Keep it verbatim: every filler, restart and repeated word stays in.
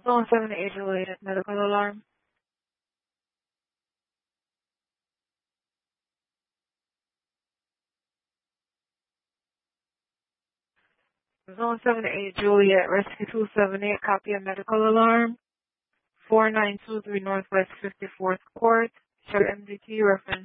Zone seven eight Juliet, medical alarm. Zone seven eight Juliet, Rescue two seven eight, copy a medical alarm. four nine two three Northwest fifty-fourth Court, check M D T reference